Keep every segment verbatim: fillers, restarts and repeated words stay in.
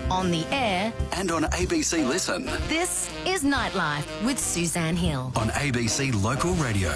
on the air, and on A B C Listen. this is Nightlife with Suzanne Hill. On A B C Local Radio.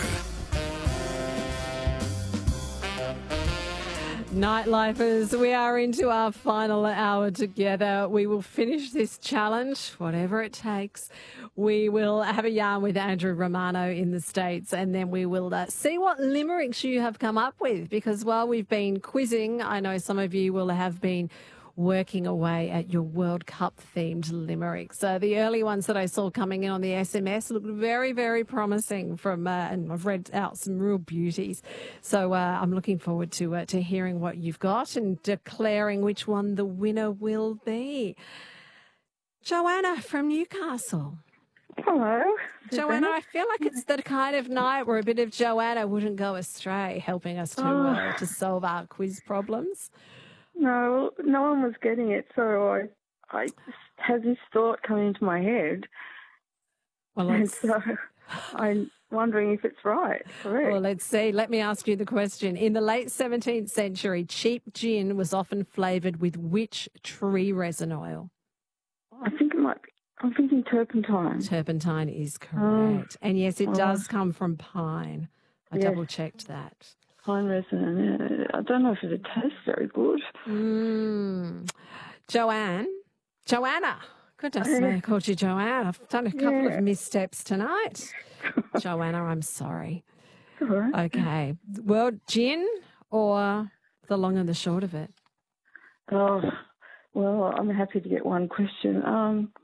Nightlifers, we are into our final hour together. We will finish this challenge, whatever it takes. We will have a yarn with Andrew Romano in the States, and then we will uh, see what limericks you have come up with, because while we've been quizzing, I know some of you will have been working away at your World Cup themed limericks. So the early ones that I saw coming in on the S M S looked very, very promising from, uh, and I've read out some real beauties. So uh, I'm looking forward to uh, to hearing what you've got and declaring which one the winner will be. Joanna from Newcastle. Hello. Joanna, I feel like it's the kind of night where a bit of Joanna wouldn't go astray, helping us to Oh. uh, to solve our quiz problems. No, no one was getting it, so I, I just had this thought coming into my head, Well, and let's, so I'm wondering if it's right. Correct. well, let's see. Let me ask you the question. In the late seventeenth century, cheap gin was often flavoured with which tree resin oil? I think it might be. I'm thinking turpentine. Turpentine is correct. and yes, it oh. does come from pine. I Yes. double-checked that. Pine resin. Yeah. I don't know if it tastes very good. Mm. Joanne? Joanna. Goodness me, I called you Joanne. I've done a couple Yeah. of missteps tonight. Joanna, I'm sorry. All right. Okay. Well, gin or the long and the short of it? Oh, well, I'm happy to get one question. Um,